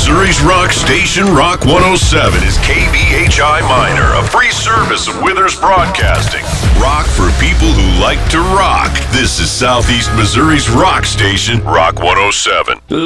Missouri's rock station, Rock 107, is KBHI Minor, a free service of Withers Broadcasting. Rock for people who like to rock. This is Southeast Missouri's rock station, Rock 107.